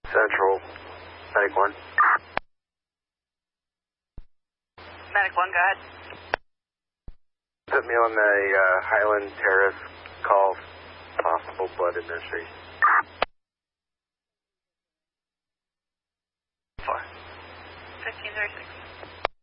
Central, Medic 1. Medic 1, go ahead. Put me on the Highland Terrace call, possible blood administration. 4. 1536.